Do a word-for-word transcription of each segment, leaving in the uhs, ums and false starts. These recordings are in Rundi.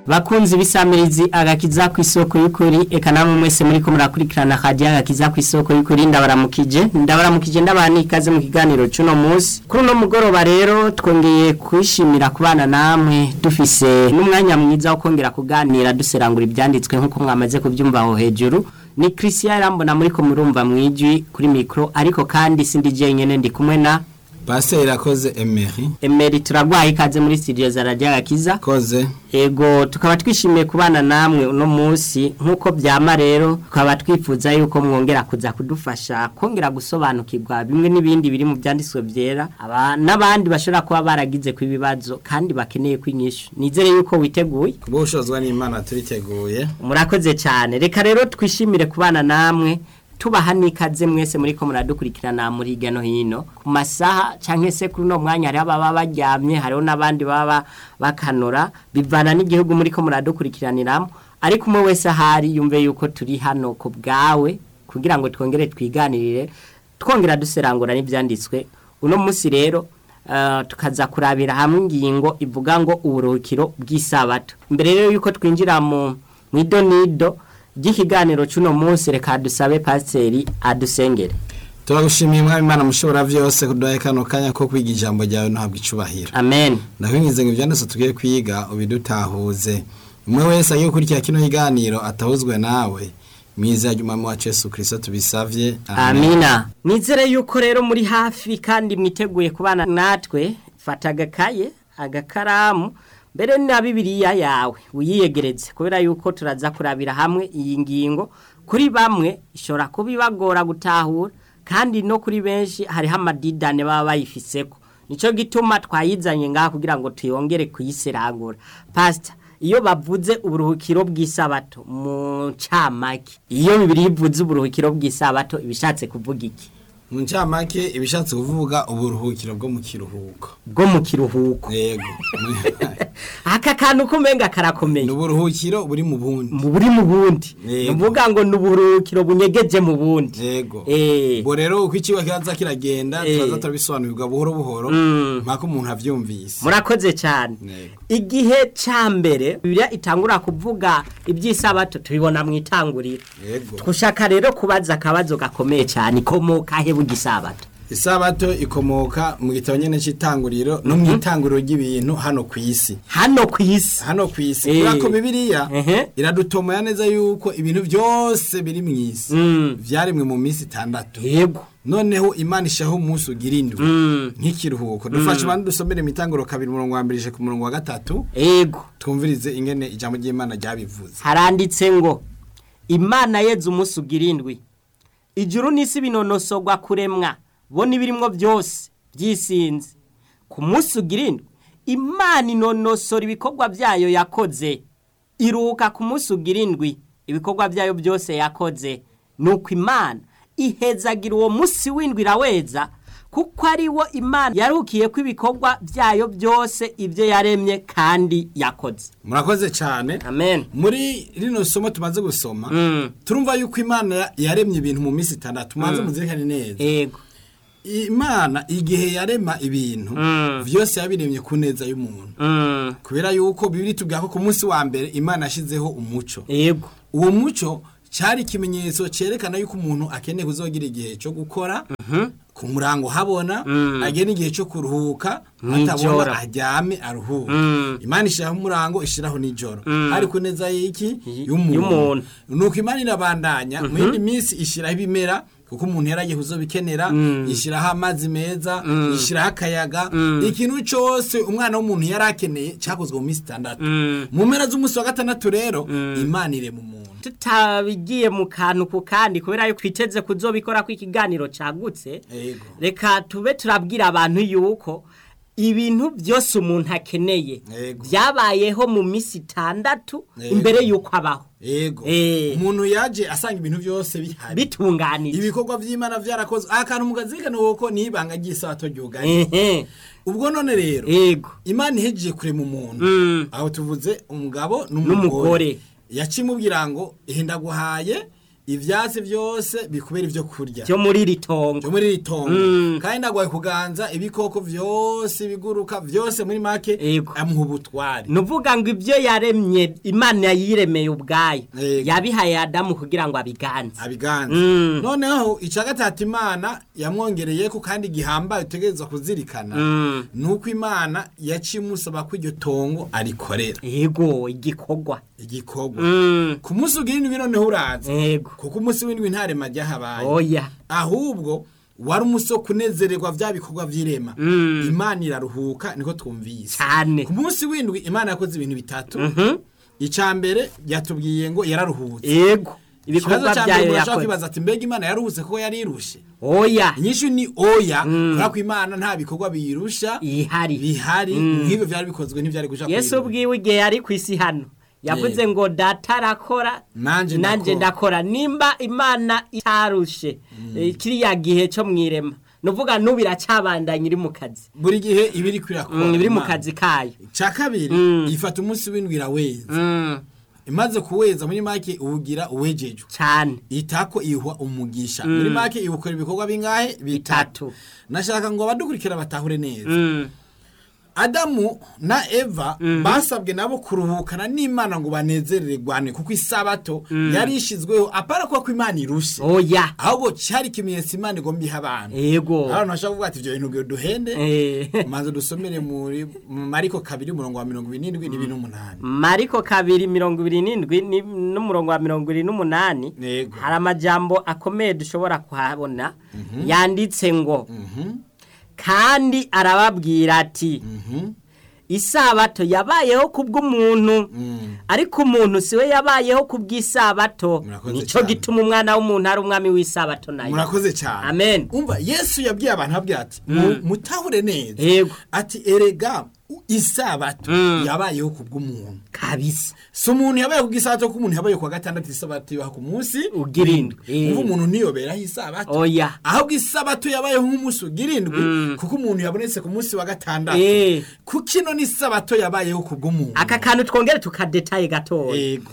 bakunzi bisamirizi agakiza ku isoko y'ukuri eka namwe mwese muri ko murakurikirana hajya agakiza ku isoko y'ukuri ndabaramukije ndabaramukije ndabani ikaze mu kiganiro cuno munsi kuri no mugoroba rero twongeye kwishimira kubana namwe dufise n'umwanya mwiza wo kongera kuganira duserangura ibyanditswe nkuko mwamaze kubyumva aho hejuru ni Christian Rambona muri ko murumva mwijwi kuri micro ariko kandi sindi je nyene ndi kumwe na Pastor irakoze Emery. Emery turagwaye ikaze muri studio za Radio Agakiza. Koze. Ego tukaba twishimiye kubana namwe uno munsi nkuko byama rero tukaba twifuza yuko mwongera kuza kudufasha kongera gusobanukirwa bimwe n'ibindi biri mu byanditswe byera aba nabandi bashobora kuba baragize ku ibibazo kandi bakeneye kwinyisha. Nizere yuko witeguye. Kuboshozwa n'Imana turiteguye. Murakoze cyane. Reka rero twishimire kubana namwe. Tubaha nikaze mwese muri ko muradukurikirana muri gano hino ku masaha canke se kuri no mwanya hari ababa baryamye hariho nabandi baba bakanora bivana n'igihugu muri ko muradukurikiraniramo ariko umwe wese ahari yumve yuko turi hano ku bwawe kugira ngo twongere twiganirire twongera duserangura n'ibyanditswe uno munsi rero uh, tukaza kurabira hamwe ingingo ivuga ngo uburuhukiro bw'isabato mbere rero yuko twinjira mu mwidonido Gikiganiro cuno munsi reka dusabe pasiteri adusengere. Turagushimiye mwami Imana mushobora vyose kuduha kano kanya ko kwiga ijambo ryawe no habwa icubahiro. Amen. Ndahwingize ngo ivyanditse tugiye kwiga ubidutahuze. Umwe wese agiye kurikira kino kiganiro atahuzwe nawe. Mwiza y'umwami wacu Yesu Kristo tubisavye. Amen. Amina. Nizere yuko rero muri hafi kandi mwiteguye kubana natwe fata agakaye agakaramu Bere na Bibiliya yawe uyiyegereze kubera yuko turaza kurabira hamwe iyi ngingo kuri bamwe ishobora kubibagora gutahura kandi no kuri benshi hari hamadidane baba bayifiseko nico gituma twayizanye ngaha kugira ngo tuyongere kuyiserangura pastor iyo bavuze uburuhukiro bw'isabato mu camake iyo Bibiliya ivuze uburuhukiro bw'isabato ibishatse kuvuga iki mu ncamake ibishatse kuvuga uburuhukiro bwo mu kiruhuko bwo mu kiruhuko yego aka kantu kumenga karakomeye nuburuhukiro buri mu bundi buri mu bundi mvuga ngo nuburuhukiro bunyegeje mu bundi yego eh bo rero uko ikiwa kiranza kiragenda turaza turabisobanurirwa buhoro buhoro mpaka umuntu avyumvise murakoze cyane igihe cambere Bibiliya itangura kuvuga iby'isabato tubibona mu itanguriro yego tushaka rero kubaza akabazo gakomeye cyane ikomoka he bugisabato Isabato ikomoka mu gitabo nyene c'itanguriro no mu itanguriro ry'ibintu hano kwisi hano kwisi hano kwisi e. Kurako Bibiliya uh -huh. iradutomaya neza yuko ibintu byose biri mu isi mm. vyaremwe mu minsi itandatu yego noneho Imana ishaho umunsi ugira indwi mm. nk'ikiruhuko dufashe mm. abantu dusomere mu itanguriro kabiri murongo wa mbere ku murongo wa gatatu yego twumvirize ingene ijambo ry'Imana ryabivuze haranditse ngo Imana yeze umunsi ugira indwi ijuru n'isi binonosogwa kuremwa bo nibirimwo byose byisinze ku munsi ugirindwe Imana inonosora ibikorwa byayo yakoze iruhuka ku munsi ugirindwi ibikorwa byayo byose yakoze nuko Imana ihezagira uwo munsi w'indwi raweza kuko ari wo Imana yarukiye ko ibikorwa byayo byose ibyo yaremye kandi yakoze murakoze cyane amen muri rino somo tumaze gusoma mm. turumva yuko Imana yaremye ibintu mu minsi itandatu manze mm. muzirikane neza yego Imana igihe yarema ibintu mm. vyose yabiremye ku neza y'umuntu mm. kubera yuko Bibiliya tubwira ko ku munsi wa mbere Imana yashizeho umuco yego uwo muco cyari kimenyetso cerekana yuko umuntu akeneye kuzogira igihe cyo gukora mm -hmm. ku murango habona mm. agena igihe cyo kuruhuka mm. atabona ajyame aruhuka mm. Imana ishiraho umurango ishiraho nijoro mm. ari ku neza y'iki y'umuntu nuko Imana irabandanya mu mm -hmm. yindi minsi ishiraho ibimera kuko umuntu yaragiye kuzobikenera mm. ishiraho amazi meza mm. ishiraho akayaga mm. ikintu cyose umwana w'umuntu yarakeneye cyakozwe mu minsi itandatu mm. mu mpera z'umunsi wa gatandatu rero mm. Imana ire mu muntu tutabigiye mu kantu ku kandi kubera yuko twiteze kuzobikora ku ikiganiro cagutse reka tube turabwira abantu yuko ibintu byose umuntu akeneye byabayeho mu minsi itandatu imbere yuko abaho Ego. Umuntu yaje asanga ibintu byose bihari. Bitunganije. Ibikorwa vy'Imana vyarakoze. Akantu mugazikana uko nibanga ry'isabato ryuganye. Ehe. Ubwo none rero. Ego. Imana ihejeje kurema umuntu. Mm. Aho tuvuze umugabo n'umugore. Yacimubwira ngo ihenda guhaye ivyatsi vyose bikubera ivyo kurya byo muri ritongo byo muri ritongo Mm. kandi nagwaye kuganza ibikoko vyose biguruka vyose muri make Yego. amuha ubutwari nuvuga ngo ibyo yaremye Imana yiremeye ubwayo Yego. yabihaye Adamu kugira ngo abiganze abiganza Mm. noneho ica gatatu Imana yamwongereyeko kandi gihambaye utegerezwa kuzirikana Mm. nuko Imana yaciye imusaba ko iryo tongo arikorera yego igikorwa igikorwa Mm. ku munsi ugira indwi noneho uraza yego kuko umunsi w'indwi ntarema ryahabaye oya ahubwo wari umunsi wo kunezererwa vya bikorwa vy'irema Mm. Imana iraruhuka niko twumvise cyane ku munsi w'indwi Imana yakoze ibintu bitatu Mhm. ica mbere yatubwiye ngo yararuhutse yego ikibazo ibikorwa cya mbere byayo urashobora yakoze kwibaza ati mbega Imana yaruhutse kuko yarirushe oya inyishu ni oya kubera ko Imana nta bikorwa biyirusha ihari bihari nk'ibyo vyari bikozwe ntivyari gushaka Yesu ubwiwe igihe yari ku isi hano yavuze ngo data arakora Nanje nanje ndakora nimba Imana itarushe eh, kiriya gihe cyo mwirema nuvuga nubira cyabandanya iri mu kazi buri gihe ibiri kwirakora Mm, biri mu kazi kayo cya kabiri ifata umunsi w'indwi iraweza Mm, imaze kuweza muri make ubugira uwejejwe cyane itako ihwa umugisha muri make ibukora ibikorwa bingahe bitatu Bitatu. nashaka ngo abadukurikira batahure neza Mm, Adamu na Eva basabwe nabo kuruhukana n'Imana ngo banezerererwane kuko isabato yari ishizweho apara ko Imana irushe oya ahubwo cyari kimenyetso Imana igomba iha abantu yego abantu bashaka kuvuga ati ibyo bintu duhende Eh, maze dusomere muri mu Mariko kabiri umurongo wa mirongo irindwi n'ibiri n'umunani Mariko kabiri mirongo ibiri n'indwi ni- n'umurongo wa mirongo ibiri n'umunani Yego. hari amajambo akomeye dushobora kuhabona yanditse ngo kandi arababwira ati isabato yabayeho kubw'umuntu ariko umuntu siwe yabayeho kubw'isabato Murakoze nico cyane. gituma umwana w'umuntu ari umwami w'isabato nayo murakoze cyane Amen. umva Yesu yabwiye abantu abwira ati mu- mutahure neza Yego. ati erega isabato yabayeho kubw'umuntu kabisa si umuntu yabaye ku gisabato ko umuntu yabaye ku wa gatandatu isabato ibaha ku munsi Ugira indwi. Eh. umva umuntu ntiyoberaho isabato oya ahubwo isabato yabayeho nk'umunsi ugira indwi kuko umuntu yabonetse ku munsi wa gatandatu Eh. kuko ino ni isabato yabayeho kubw'umuntu aka kantu twongere tukadetaye gatoya yego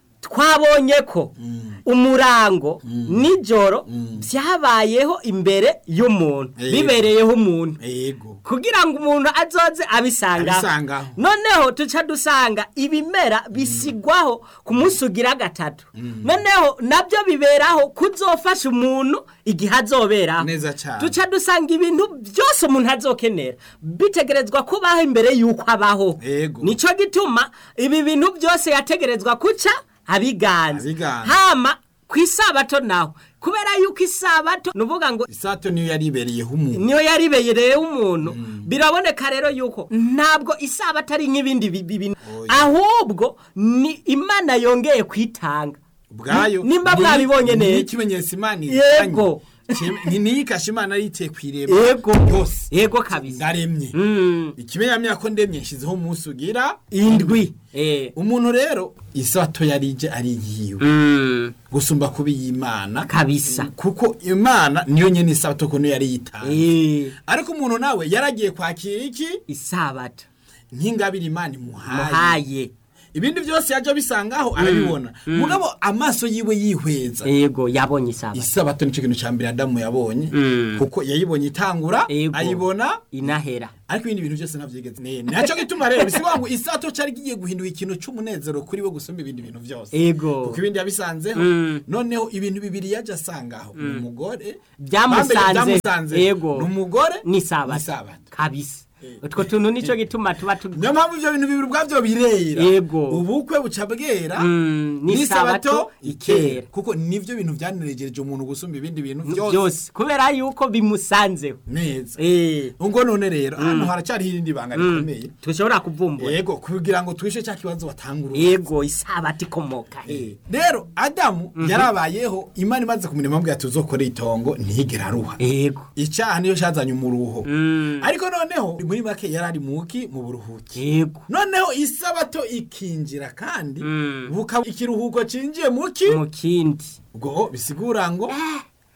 twabonye ko umurango nijoro byabayeho imbere y'umuntu Yego. bibereyeho umuntu yego kugira ngo umuntu azoze abisangaho Abisangaho. noneho tuca dusanga ibimera bisigwaho ku munsi ugira gatatu noneho nabyo biberaho kuzofasha umuntu igihe azoberaho Neza cyane. tuca dusanga ibintu byose umuntu azokenera bitegerezwa kubaho imbere y'uko abaho Yego. nico gituma ibi bintu byose yategerezwa kuca abiganza Abiganza. hama ku isabato naho kubera yuko isabato nuvuga ngo isabato niyo yaribereyeho umuntu niyo yaribereye umuntu biraboneka rero yuko ntabwo isabato ari nk'ibindi bi- bi- bintu Oya. ahubwo ni Imana yongeye kwitanga ubwayo nimba ni- mwabibonye ni neza ikimenyetso Imana Yego. ni niyikasha Imana yiteye kwirema yego yose yego kabisa ndaremye Mm, ikimenyamya ko ndemye nshizeho umunsi ugira indwi eh umuntu rero isabato yarije ari yiwe mm, gusumba kubi y'Imana kabisa kuko Imana niyo nyene isabato ko niyo yari yitanze eh ariko umuntu nawe yaragiye kwakira iki isabato nk'ingabire Imana imuhaye muhaye ibindi byose yaje bisangaho arabibona mugabo amaso yiwe yihweza yego yabonye isabato isabato nico kintu ca mbere Adamu yabonye Mm. kuko yayibonye itangura Yego. ayibona inahera ariko ibindi bintu byose navyigeze nene naco gituma rero bisigwa ngo isabato cari giye guhinduka ikintu c'umunezero kuri we gusumba ibindi bintu byose Yego. kuko ibindi yabisanzeho Mm. noneho ibintu bibiri yaje asangaho ni umugore Byamusanze. bambere byamusanze Yego. ni umugore n'isabato n'isabato kabisa utwo tuntu nico gituma tuba tu niyo mpamvu ivyo bintu bibiri ubwavyo birera Yego. ubukwe buca bwera Mm, n'isabato ikera. kuko nivyo bintu vyaneregereje umuntu gusumba ibindi bintu byose byose kubera yuko bimusanzeho neza eh ubwo none rero hano haracyari irindi banga rikomeye tushobora kuvumbura yego kugira ngo twishe cya kibazo batangura yego isabato ikomoka he rero Adamu yarabayeho Imana imaze kumurema mbwa tuzokore itongo ntigera aruha yego icyaha niyo cyazanye umuruho Mm. ariko noneho muri make yarari muki mu buruhuki yego noneho isabato ikinjira kandi Mm. bukaba ikiruhuko cinjiye muki mu kindi ubwo bisigura ngo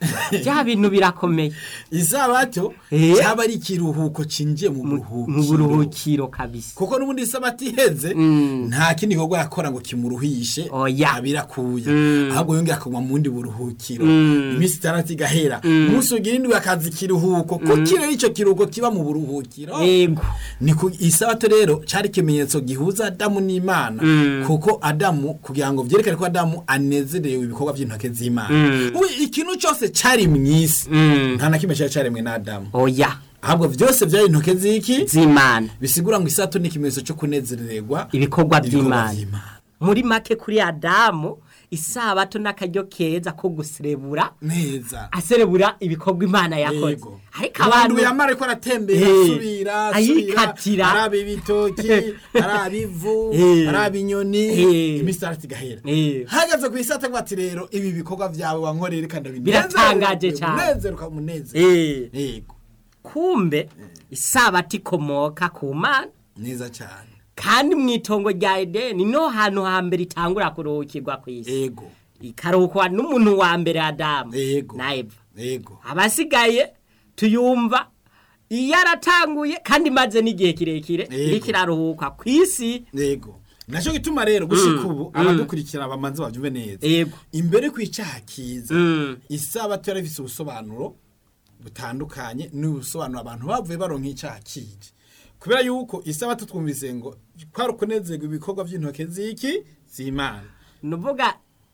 bya bintu birakomeye. Isabato Eh. cyaba ari ikiruhuko cinjiye mu mu buruhukiro buruhukiro kabisa. kuko n'ubundi isabato iheze Mm. nta kindi gikorwa yakora ngo kimuruhishe Oya. abirakuye Mm. ahubwo yongera akaguma mu bundi buruhukiro Mm. iminsi itandatu igahera umunsi ugira indwi akazi ikiruhuko kuko rero ico kiruhuko kiba mu buruhukiro Yego. ni ku isabato rero cari ikimenyetso gihuza Adamu n'Imana Mm. kuko Adamu kugira ngo vyerekane ko Adamu anezerewe ibikorwa vy'intoke z'Imana Mm. ubu ikintu cyose cari mw'isi Mm. nta na kimwe cyari caremwe na Adamu Oya. ahubwo vyose vyari intoke z'iki Z'Imana. bisigura ngo isabato ni ikimenyetso cyo kunezererwa Ibikorwa ibikorwa by'Imana. vy'Imana. Muri make kuri Adamu isabato n'akaryo keza ko guserebura neza aserebura ibikorwa Imana yakoze. Yego. Ariko abantu abantu yamara ko aratembera Eh. asubira Ayikatira. araba ibitoki araba ivu Eh. araba inyoni Eh. iminsi itandatu igahera Eh. hagaze ku isabato ngo ati rero ibi bikorwa vyawe wankorera kandi Biratangaje cane. unezeruka umunezero Eh. yego kumbe isabato ikomoka ku Mana neza cyane kandi mu itongo rya Edeni no hantu hambere itangura kuruhukirwa ku isi. yego Ikaruhukwa n'umuntu wa mbere Adamu yego na Eva. yego Abasigaye tuyumva iyo aratanguye kandi maze n'igihe kirekire Yego. iriko iraruhuka ku isi. yego naco gituma rero gushika ubu abadukurikira bamanze bavyumve neza Yego. imbere kwicaha kiza Mm. isabato yari ifise ubusobanuro butandukanye n'ubusobanuro abantu bavuye baronka icaha kije kubera yuko isabato twumvise ngo kwari ukunezerwa ibikorwa vy'intoke z'iki z'Imana Nuvuga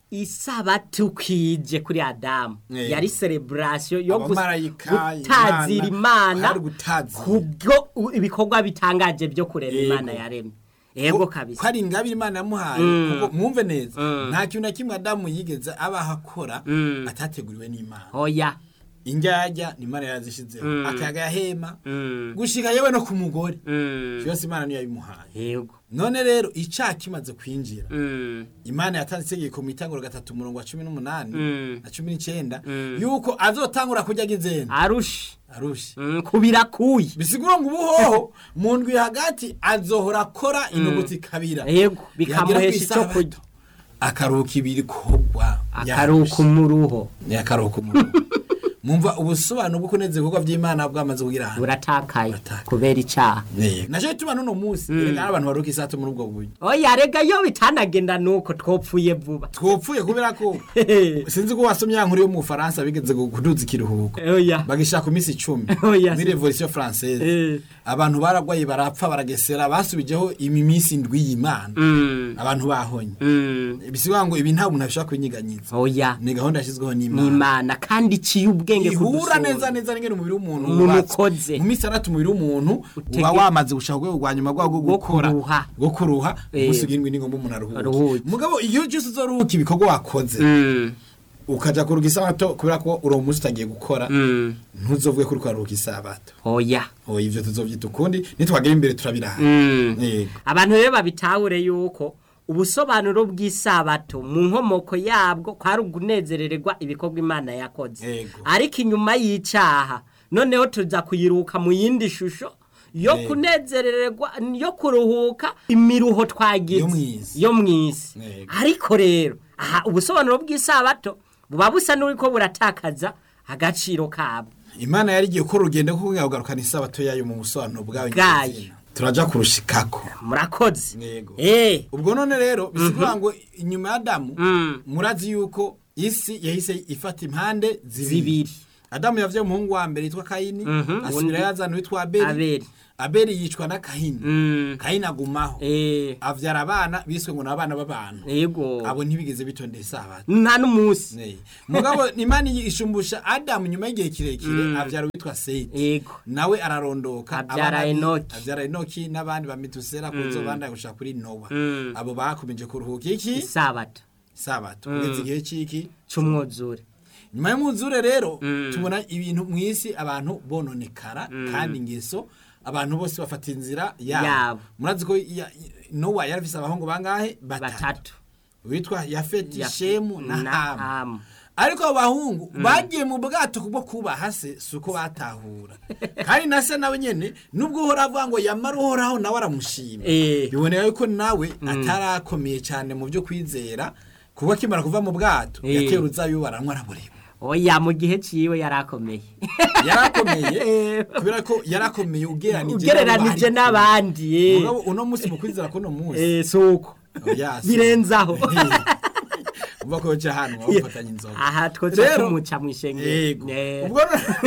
isabato kwije kuri Adamu Yego. yari celebration yo gus- Abamarayika, gutazira Imana hari gutazira. kubwo u- ibikorwa bitangaje byo kurema Yego. Imana yaremye. Ego ko kabisa. ari ingabire Imana yamuhaye Mm. kuko mwumve neza Mm. nta kintu na kimwe Adamu yigeze abaho akora Mm. atateguriwe n'Imana Oya. injyajya ni Imana yazishizeho Mm. akayaga yahema Mm. gushika yewe no ku mugore Mm. byose Imana niyo yabimuhaye Yego. none rero icaha kimaze kwinjira Mm. Imana yatanze itegeko mu itanguro gatatu umurongo wa cumi n'umunani Mm. na cumi n'icenda Mm. yuko azotangura kurya agizena Arushi. arushe Mm, kubira kuyi. bisigura ngo ubuhoho mu ndwi hagati azohora akora inuguti kabira Yego, bikamuhesha ico kurya. akaruhuka ibikorwa Akaruhuka umuruho. ni akaruhuka umuruho mumva ubusobanuro bwo kunezeza ibikorwa vy'Imana bwamaze kugira hano Buratakaye Buratakaye. kubera icaha. naje bituma n'uno munsi reka abantu baruhuka isato muri ubwo buryo Oya rega yo bitanagenda nuko twopfuye vuba. twopfuye kubera ko sinzi ko wasomye ya nkuru yo mu Faransa bigeze kuduza ikiruhuko Oya. bagishaka ku minsi icumi Oya, muri si- revolution française Eh. abantu baragwaye barapfa baragesera basubijeho imi minsi indwi y'Imana Mm. abantu bahonye Mm. bisiba ngo ibi nta muntu ashobora kwinyiganyiza Oya. ni gahunda yashizweho n'Imana N'Imana kandi ciye ubwenge ihura kudusura. neza neza n'ingene umubiri w'umuntu Umuntu wubatse. ukoze. mu minsi itandatu umubiri w'umuntu Utege- uba wamaze gushaka urwego rwa nyuma rwawo rwo Rwo gukora kuruha. rwo kuruha Eh. umunsi ugirindwi ni ngombwa umuntu aruhuke Aruhuke. mugabo iyo cyose uzoruhuka ibikorwa wakoze Mm. ukaja kuruhuka isabato kubera ko uri umunsi utagiye gukora Mm. ntuzovuge ko uri kwaruhuka isabato Oya. oya ivyo tuzovyita ukundi nitwagera imbere turabiraha Mm. yego Abantu rero babitahure yuko ubusobanuro bw'isabato mu nkomoko yabwo kwari ugunezerererwa ibikorwa Imana yakoze. Yego. Ariko inyuma y'icaha noneho tuza kuyiruka mu yindi shusho yo Yego. kunezerererwa yo kuruhuka imiruho twagize Yo mw'isi. yo mw'isi. Yego. Ariko rero aha ubusobanuro bw'isabato buba busa n'uriko buratakaza agaciro kabo. Imana yari igiye gukora urugendo rwo kugarukana isabato yayo mu busobanuro bwayo Bwayo. nyezina. turaja kurushikako Murakoze. Yego. Eh. ubwo none rero bisigura ngo inyuma ya Adamu Mm. murazi yuko isi yahise ifata impande zibiri Zibiri. Adamu yavye umuhungu wa mbere yitwa Kayini Mhm. asubira Undi- yazana witwa Abeli Abeli. Abeli yicwa na Kahini Mm. Kahini agumaho Eh. avyara abana biswe ngo n'abana b'abantu Yego. abo ntibigeze bitondera isabato Nta n'umunsi. Ne. mugabo Imana ishumbusha Adamu nyuma y'igihe kirekire avyara witwa Seti Yego. nawe ararondoka Avyara abana bi- Enoki. avyara Enoki n'abandi bamitusera kuzo banda gushaka kuri Nowa Mm. abo bakomeje kuruhuka iki Isabato. sabato kugeza igihe ciki C'umwuzure. nyuma y'umwuzure rero Mm. tubona ibintu mw'isi abantu bononekara kandi ingeso abantu bose bafata inzira Yabo. yabo murazi ko ya- Nowa yarafise abahungu bangahe batatu Batatu. witwa Yafeti Ya- Shemu na na Hamu Hamu. ariko abo bahungu bagiye mu bwato kubwo kubaha se suko batahura kandi na se nawe nyene nubwo uhora avuga ngo yamara uhoraho nawe aramushima Eh. biboneka yuko nawe atarakomeye cyane mu byo kwizera kuko akimara kuva mu bwato Eh. yatera uzayo baranywa arabureba oya mu gihe ciwe yarakomeye yarakomeye kubera ko yarakomeye ugereranije ugereranije n'abandi mugabo uno munsi mu kwizera ko no munsi eh suko birenzaho uva ko cya hano wafatanye inzoga aha twoje kumuca mwishenge ubwo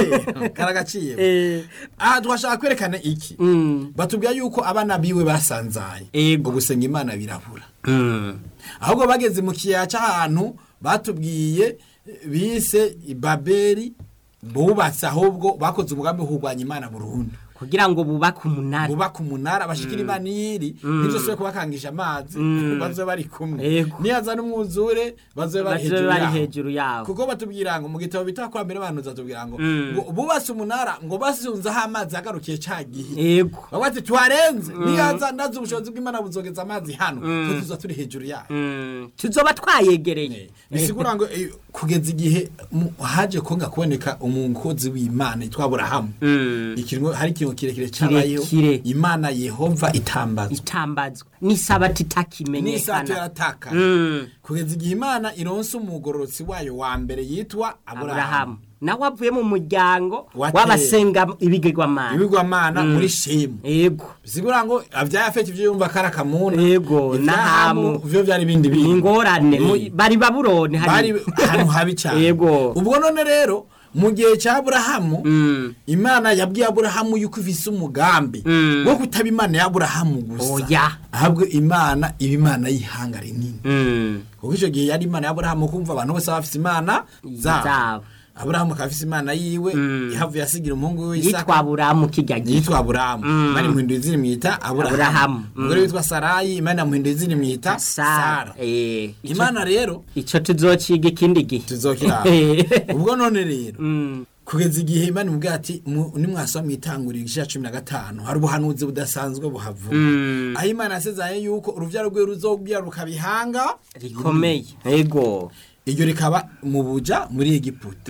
karagaciye aha twashaka kwerekana iki batubwira yuko abana biwe basanzaye ugusenga Imana birabura ahubwo bageze mu kiyaca cy'ahantu batubwiye bise Babeli bubatse ahubwo bakoze umugambi wo kurwanya Imana burundu kugira ngo bubaka umunara bubaka umunara bashikira Imana yiri nizo swe kubakangisha amazi bazo bari kumwe niyaza n'umwuzure bazo bari hejuru yawo kuko batubwira ngo mu gitabo bitakwa mbere abantu zatubwira ngo bubase umunara ngo basunza ha amazi agarukiye cagihe yego babati twarenze niyaza ndaza ubushobozi bw'Imana buzogeza amazi hano tuzo turi hejuru yawo tuzoba twayegereye bisigura ngo kugeza igihe haje konga kuboneka umukozi w'Imana yitwa Aburahamu ikirimo hari ikintu kirekire cyabayeho Imana Yehova itambazwa itambazwa ni sabati itakimenyekana ni sabati yarataka kugeza igihe Imana ironse umugororotsi wayo wa mbere yitwa Aburahamu nawe avuye mu muryango w'abasenga ibigirwamana ibigirwamana muri Shemu yego bisigura ngo avyaye afite ivyo yumva karakamuna yego nahamu ivyo byari bindi bindi ingorane bari Babuloni hari ahantu habi cyane yego ubwo none rero mu gihe cya Aburahamu Imana yabwiye Aburahamu yuko ifise umugambi wo kutaba Imana ya Aburahamu gusa oya ahubwo Imana iba Imana y'ihanga rinini kuko icyo gihe yari Imana ya Aburahamu kumva abantu bose bafise Imana zabo Aburahamu kafise Imana yiwe yahavuye asigira umuhungu we Isaka yitwa Aburahamu kijyagiye yitwa Aburahamu bari muhinduye izina mwita Aburahamu umugore witwa Sarayi Imana muhinduye izina mwita Sara eh Imana rero ico tuzociga ikindi gihe tuzokira ubwo none rero kugeza igihe Imana mubwira ati nimwasoma itangurira igice cumi na gatanu hari ubuhanuzi budasanzwe buhavuga aho Imana yasezaye yuko uruvyaro rwe ruzobyara rukabihanga rikomeye yego iryo rikaba mu buja muri Egiputa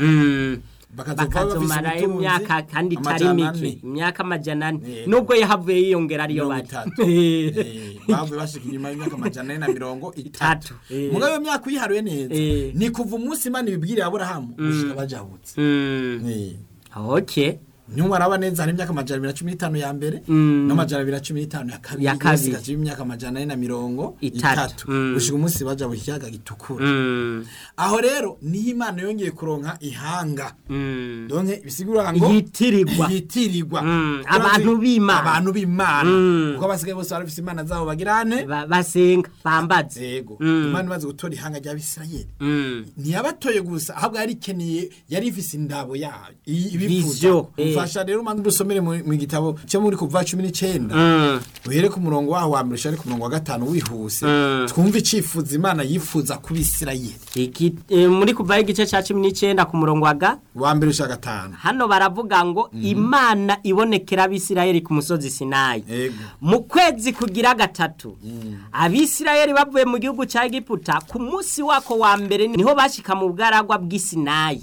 bakazomara imyaka kandi itari mike imyaka amajana ane nubwo yahavuye yiyongera ariyo bari bavuye bashika inyuma y'imyaka amajana ane na mirongo itatu mugabo iyo myaka uyiharuye neza ni kuva umunsi Imana ibibwiriye Aburahamu gushika bajabutse okay nyuma araba neza hari imyaka amajana abiri na cumi n'itanu ya mbere n'amajana abiri na cumi n'itanu ya kabiri ya kabiri gaje imyaka amajana ane na mirongo itatu gushika umunsi baja mu kiyaga gitukura aho rero ni Imana yongeye kuronka ihanga donke bisigura ngo yitirirwa yitirirwa abantu b'Imana abantu b'Imana uko basigaye bose barafise Imana zabo bagirane basenga bambaze yego Imana imaze gutora ihanga rya Bisirayeli ntiyabatoye gusa ahubwo yari keneye yari ifise indabo yayo ibifuzo fasha rero mandi dusomere mu gitabo cyo muri kuva cumi n'icenda uhere ku murongo waho wa mbere shari ku murongo wa gatanu wihuse twumva icifuza Imana yifuza ku Bisirayeli iki muri kuva igice cya cumi n'icenda ku murongo wa wa mbere sha gatanu hano baravuga ngo Imana ibonekera Abisirayeli ku musozi Sinayi mu kwezi kugira gatatu Abisirayeli bavuye mu gihugu cya Egiputa ku munsi wako wa mbere niho bashika mu bwaragwa bw'Isinayi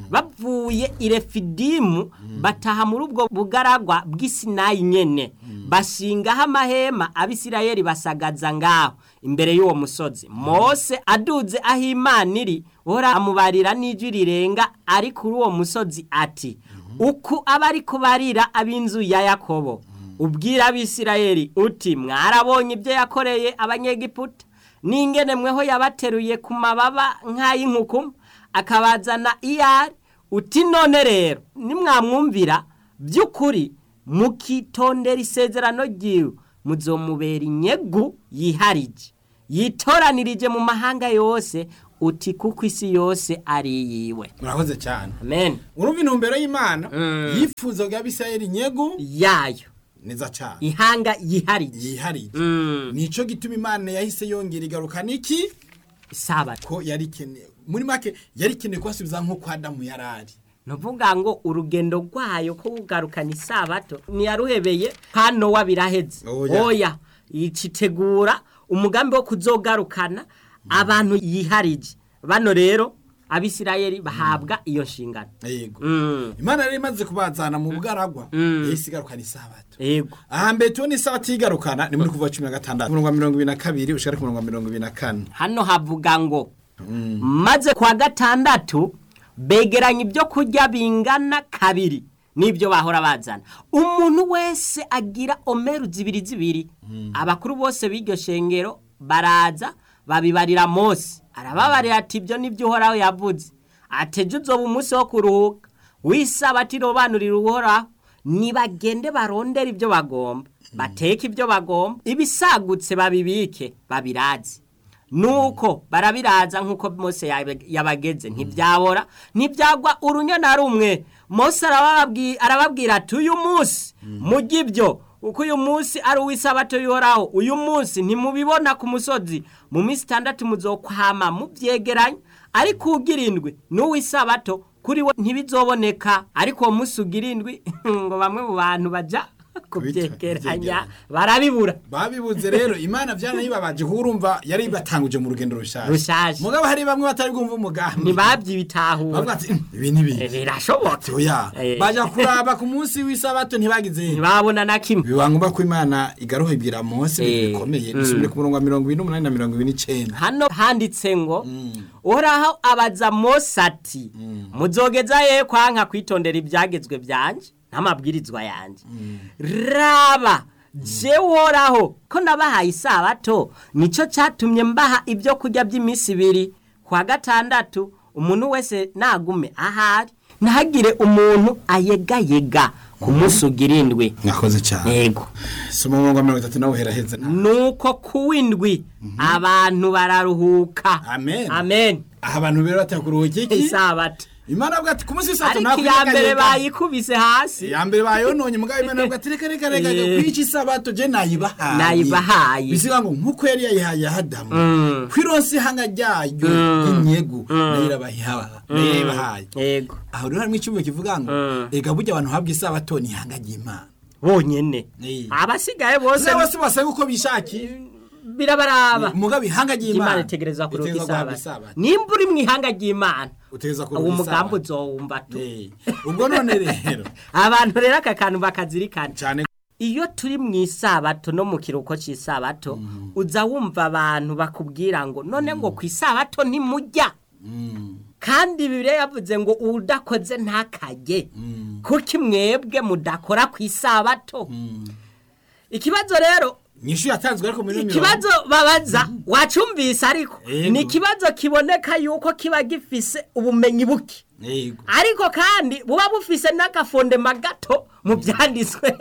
bavuye i Refidimu bataha muri ubwo bugaragwa bw'Isinayi nyene bashingaho amahema Abisirayeli basagaza ngaho imbere y'uwo musozi Mose aduze aho Imana iri ora amubarira n'ijwi rirenga ari kuri uwo musozi ati uku abari kubarira ab'inzu ya Yakobo ubwira Abisirayeli uti mwarabonye ibyo yakoreye abanyegiputa n'ingene mweho yabateruye ku mababa nk'ay'inkuku akabazana iyari uti none rero nimwamwumvira by'ukuri mukitondera isezerano ryiwe muzomubera inyegu yiharije yitoranirije mu mahanga yose uti kuko isi yose ari yiwe murakoze cyane amen urumva intumbero y'Imana yifuza ga Bisirayeli inyegu yayo neza cyane ihanga yiharije yiharije nico gituma Imana yahise yongera igaruka niki Sabato ko yari keneye muri make yari keneye kwasubiza nko kwa Adamu yarari novuga ngo urugendo rwayo ko ugarukana Isabato ni yaruhebeye hano wabiraheze oya icitegura umugambi wo kuzogarukana abantu yiharije bano rero Abisirayeli bahabwa iyo nshingano yego Imana rero imaze kubazana mu bugaragwa yisigarukana Isabato yego ahambe tubona Isabato yigarukana ni muri kuva cumi na gatandatu umurongo wa mirongo ibiri na kabiri ushaka ku murongo wa mirongo ibiri na kane hano havuga ngo maze kwa gatandatu begeranya ibyo kurya bingana kabiri nibyo bahora bazana. Umuntu wese agira omeru zibiri zibiri. Mm. Abakuru bose b'iryo shengero baraza babibarira Mose. Arababarira ati ibyo nibyo uhoraho yavuze. Ateje uzoba umunsi wo kuruhuka. W'Isabato irobanurira uhoraho. Nibagende barondera ibyo bagomba. Mm. Bateke ibyo bagomba. Ibisagutse babibike babiraze. Nuko barabiraza nkuko Mose yabageze ntibyabora ntibyagwa urunyo na rumwe. Mose arababwira arababwira ati uyu munsi mugibyo uko uyu munsi ari uw'Isabato y'uhoraho uyu munsi ntimubibona ku musozi mu minsi itandatu muzokwama mubyegeranya ariko ugirindwi n'uw'Isabato kuri we ntibizoboneka ariko uwo munsi ugirindwi ngo bamwe mu bantu baja kubyegeranya barabibura babibuze. Rero Imana byanayibabaje kurumva yari batanguje mu rugendo rushaje rushaje mugabo hari bamwe batari bwumva umugambi ntibabyibitahura bavuga ati ibi ni bibi birashobotse oya baja kuraba ku munsi w'Isabato ntibagize ntibabona na kimwe. Biwangomba ko Imana igaruha ibwira Mose bikomeye bisubire ku murongo wa mirongo ine n'umunani na mirongo ibiri n'icenda. Hano handitse ngo uhoraho abaza Mose ati muzogeza ye kwanka kwitondera ibyagezwe byanje n'amabwirizwa yanje. Mm. Raba je uhoraho ko nabahaye Isabato nico cyatumye mbaha ibyo kurya by'iminsi ibiri kwa gatandatu umuntu wese nagume ahari ntagire umuntu ayegayega ku munsi ugirindwi. Nakoze cyane yego soma mu mirongo itatu nawe heraheze nuko kuwindwi abantu bararuhuka. Amen amen. Aha abantu bero batakuruhuka iki Isabato Imana avuga ati ku munsi w'Isabato ntabwo ya mbere bayikubise hasi ya mbere bayononye mugabo Imana avuga ati reka reka reka kwica Isabato je nayibahaye nayibahaye bisiga ngo nkuko yari yayihaye Adamu mm. kwironsi hanga ryayo mm. inyegu mm. nayirabahaye nayibahaye yego. Aho rero harimo icyumwe kivuga ngo mm. ega burya abantu habwa Isabato ni hanga ry'Imana bonyene abasigaye bose bose bose uko bishaki birabaraba mugabe ihanga ry'Imana Imana itegereza kuruka Isabato nimba uri mu ihanga ry'Imana utegeza kuruka uwo mugambo uzowumva tu ubwo none rero abantu rero akakantu bakazirikana cyane iyo turi mu Isabato no mu kiruko cy'Isabato mm. uza wumva abantu bakubwira ngo none mm. ngo ku Isabato ntimujya mm. kandi Bibiliya yavuze ngo udakoze ntakajye mm. kuki mwebwe mudakora ku Isabato mm. Ikibazo rero nyishu yatanzwe ariko muri ikibazo babaza mm. wacumbise ariko ni ikibazo kiboneka yuko kiba gifise ubumenyi buki Yego. Ariko kandi buba bufise n'agafonde magato mu byanditswe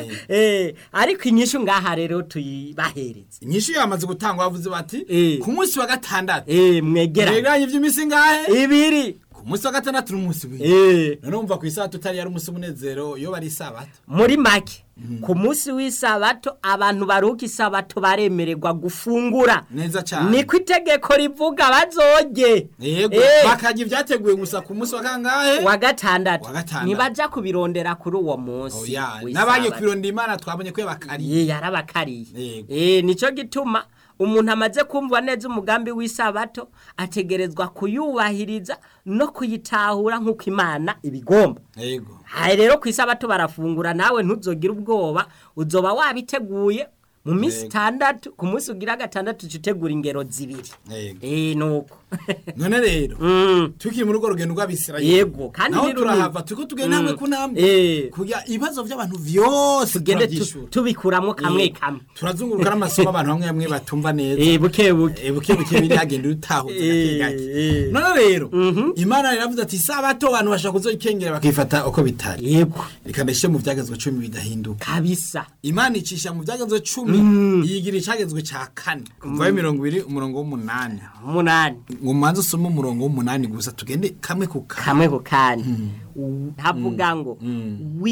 eh ariko inyishu ngaha rero tuyibahereze. Inyishu yamaze gutangwa bavuze bati ku munsi wa gatandatu eh mwegera mwegeranye iby'imisi ngahe ibiri ku munsi wa gatandatu n'umunsi w'ibiri eh none umva ku Isabato utari yari umunsi munezero yo bari Isabato muri make mm. ku munsi w'Isabato abantu baruka Isabato baremererwa gufungura neza cyane ni kwitegeko rivuga bazoge yego eh. Bakaje ibyateguye gusa ku munsi wa kangahe wa gatandatu nibaja kubirondera kuri uwo munsi oh, yeah. Nabaye kwirondera Imana twabonye ko yabakariye eh yarabakariye eh nico gituma umuntu amaze kumva neza umugambi w'Isabato ategerezwa kuyubahiriza no kuyitahura nk'uko Imana ibigomba. Yego. Hayi rero ku Isabato barafungura nawe ntuzogira ubwoba uzoba wabiteguye mu minsi itandatu ku munsi ugira gatandatu utegura ingero zibiri. Eh nuko. None rero mm. tuki mu rugo rugendo rw'Abisirayeli. Yego kandi rero turahava tuko tugenda hamwe kunamwe kuya ibibazo by'abantu vyose tugende tubikuramo kamwe kamwe. Turazunguruka n'amasomo abantu bamwe bamwe batumva neza. Eh buke buke. Eh buke buke biri agenda utahuza gake. None rero Imana iravuze ati Isabato abantu bashaka kuzokengera bakifata uko bitari. Yego. Rikandeshe mu byagezwe cumi bidahinduka. Kabisa. Imana icisha mu byagezwe cumi yigira icagezwe ca kane. Kuva mirongo ibiri umurongo w'umunani. Umunani. Umanza usoma umurongo w'umunani gusa tugende kamwe ku kamwe ku kane. Ntavuga ngo